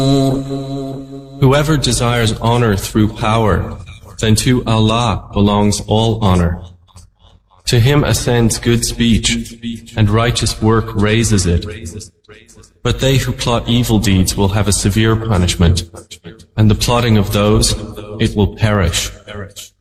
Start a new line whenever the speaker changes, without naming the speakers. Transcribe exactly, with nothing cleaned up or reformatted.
Whoever desires honor through power, then to Allah belongs all honor. To Him ascends good speech, and righteous work raises it. But they who plot evil deeds will have a severe punishment, and the plotting of those, it will perish.